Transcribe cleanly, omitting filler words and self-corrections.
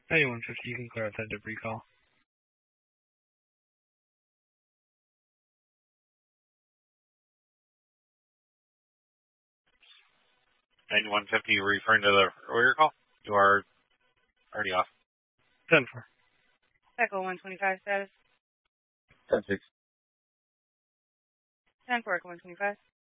9150, you can clear out that debris call. 9150, you're referring to the earlier call? You are already off. 10-4. Echo 125 status. 10-6. 10-4, Echo 125.